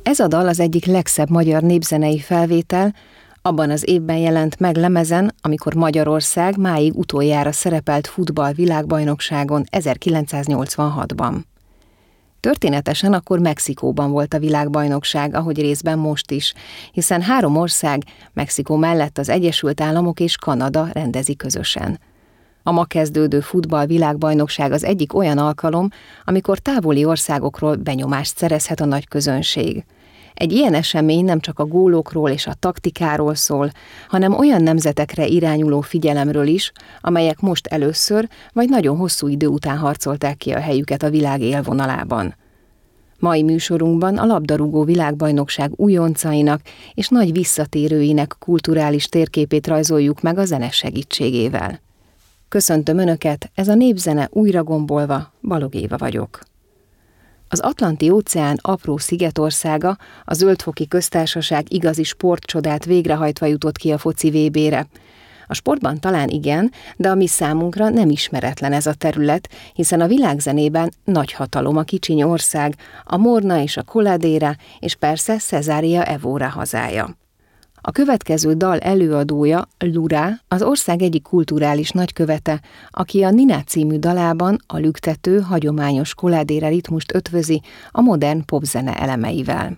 Ez a dal az egyik legszebb magyar népzenei felvétel, abban az évben jelent meg lemezen, amikor Magyarország máig utoljára szerepelt futball világbajnokságon 1986-ban. Történetesen akkor Mexikóban volt a világbajnokság, ahogy részben most is, hiszen 3 ország, Mexikó mellett az Egyesült Államok és Kanada rendezi közösen. A ma kezdődő futball világbajnokság az egyik olyan alkalom, amikor távoli országokról benyomást szerezhet a nagy közönség. Egy ilyen esemény nem csak a gólokról és a taktikáról szól, hanem olyan nemzetekre irányuló figyelemről is, amelyek most először vagy nagyon hosszú idő után harcolták ki a helyüket a világ élvonalában. Mai műsorunkban a labdarúgó világbajnokság újoncainak és nagy visszatérőinek kulturális térképét rajzoljuk meg a zene segítségével. Köszöntöm Önöket, ez a Népzene újra gombolva, Balog Éva vagyok. Az Atlanti-óceán apró szigetországa, a Zöld-foki Köztársaság igazi sportcsodát végrehajtva jutott ki a foci VB-re. A sportban talán igen, de a mi számunkra nem ismeretlen ez a terület, hiszen a világzenében nagy hatalom a kicsiny ország, a Morna és a Coladera, és persze Cesária Evora hazája. A következő dal előadója, Lura, az ország egyik kulturális nagykövete, aki a Nina című dalában a lüktető, hagyományos Coladera ritmust ötvözi a modern popzene elemeivel.